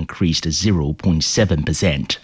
increased 0.7%.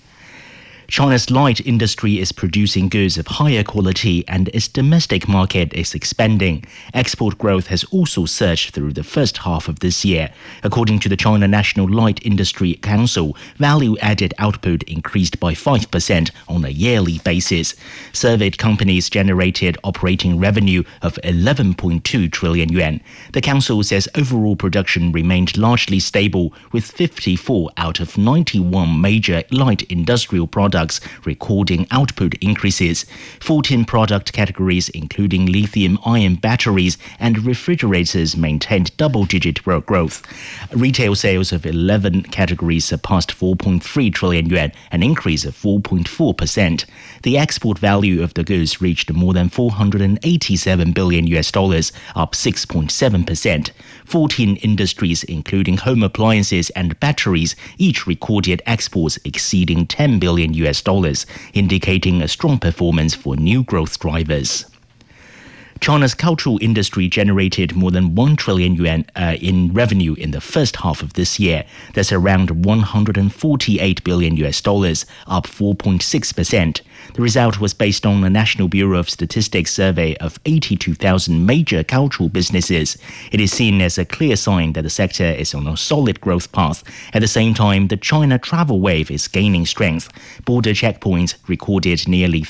China's light industry is producing goods of higher quality and its domestic market is expanding. Export growth has also surged through the first half of this year. According to the China National Light Industry Council, value-added output increased by 5% on a yearly basis. Surveyed companies generated operating revenue of 11.2 trillion yuan. The council says overall production remained largely stable, with 54 out of 91 major light industrial products recording output increases. 14 product categories, including lithium-ion batteries and refrigerators, maintained double-digit growth. Retail sales of 11 categories surpassed 4.3 trillion yuan, an increase of 4.4%. The export value of the goods reached more than $487 billion, up 6.7%. 14 industries, including home appliances and batteries, each recorded exports exceeding $10 billion, indicating a strong performance for new growth drivers. China's cultural industry generated more than 1 trillion yuan in revenue in the first half of this year. That's around $148 billion, up 4.6%. The result was based on a National Bureau of Statistics survey of 82,000 major cultural businesses. It is seen as a clear sign that the sector is on a solid growth path. At the same time, the China travel wave is gaining strength. Border checkpoints recorded nearly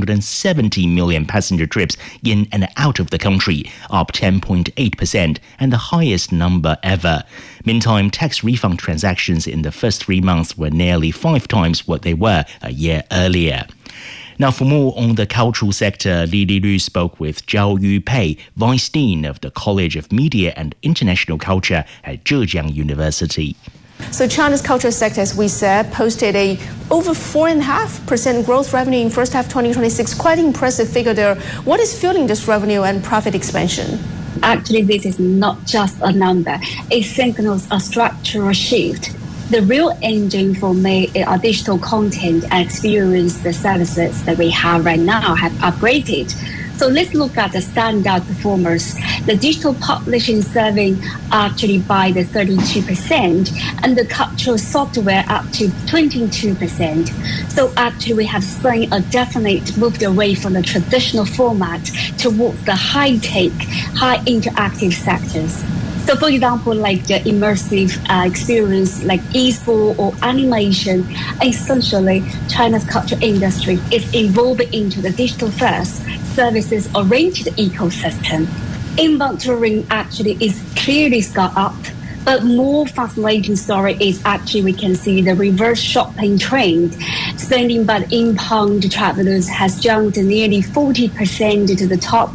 370 million passenger trips in and out of the country, up 10.8%, and the highest number ever. Meantime, tax refund transactions in the first 3 months were nearly 5 times what they were a year earlier. Now, for more on the cultural sector, Li Lilu spoke with Zhao Yupei, Vice Dean of the College of Media and International Culture at Zhejiang University. So China's cultural sector, as we said, posted a over 4.5% growth revenue in first half 2026. Quite impressive figure there. What is fueling this revenue and profit expansion? Actually, this is not just a number. It signals a structural shift. The real engine for me is our digital content and experience. The services that we have right now have upgraded. So let's look at the standout performers. The digital publishing serving actually by the 32%, and the cultural software up to 22%. So actually we have seen a definite move away from the traditional format towards the high-tech, high-interactive sectors. So for example, like the immersive experience like e-sport or animation, essentially China's culture industry is evolving into the digital-first, services-oriented ecosystem. Inbound touring actually is clearly scaled up, but more fascinating story is actually we can see the reverse shopping trend. Spending by the inbound travelers has jumped nearly 40% to the top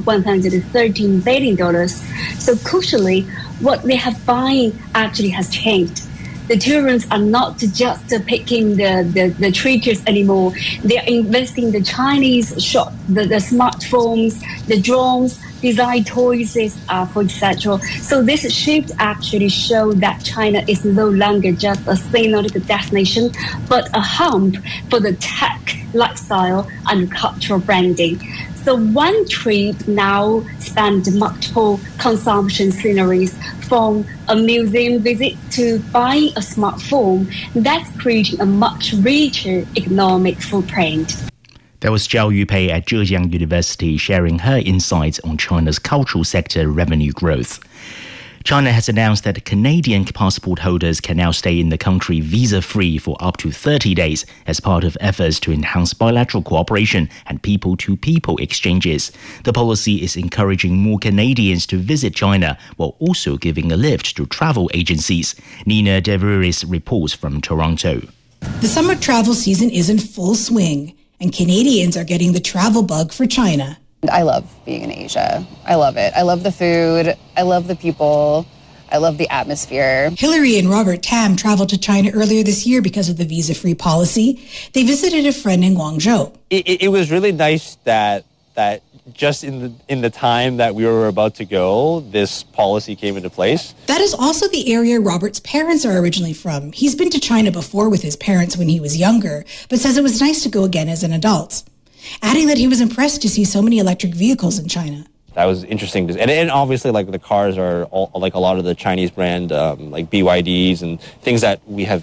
$113 billion. So crucially, what they have buying actually has changed. The tourists are not just picking the treasures anymore. They are investing in the Chinese shop, the smartphones, the drones, design toys, for etc. So this shift actually shows that China is no longer just a single destination, but a hub for the tech, lifestyle, and cultural branding. So one trip now spans multiple consumption scenarios, from a museum visit to buying a smartphone. That's creating a much richer economic footprint. That was Zhao Yupei at Zhejiang University sharing her insights on China's cultural sector revenue growth. China has announced that Canadian passport holders can now stay in the country visa-free for up to 30 days as part of efforts to enhance bilateral cooperation and people-to-people exchanges. The policy is encouraging more Canadians to visit China while also giving a lift to travel agencies. Nina Devouris reports from Toronto. The summer travel season is in full swing, and Canadians are getting the travel bug for China. I love being in Asia. I love it. I love the food. I love the people. I love the atmosphere. Hillary and Robert Tam traveled to China earlier this year because of the visa-free policy. They visited a friend in Guangzhou. It was really nice that just in the time that we were about to go, this policy came into place. That is also the area Robert's parents are originally from. He's been to China before with his parents when he was younger, but says it was nice to go again as an adult, adding that he was impressed to see so many electric vehicles in China. That was interesting. And obviously, like, the cars are all, like a lot of the Chinese brand, like BYDs and things that we have